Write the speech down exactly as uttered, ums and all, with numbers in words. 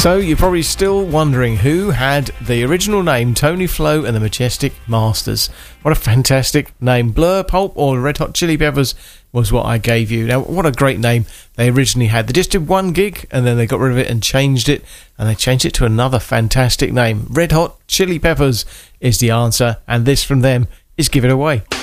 So you're probably still wondering who had the original name Tony Flo and the Majestic Masters. What a fantastic name. Blur, Pulp or Red Hot Chili Peppers was what I gave you. Now, what a great name they originally had. They just did one gig and then they got rid of it and changed it, and they changed it to another fantastic name. Red Hot Chili Peppers is the answer, and this from them is Give It Away.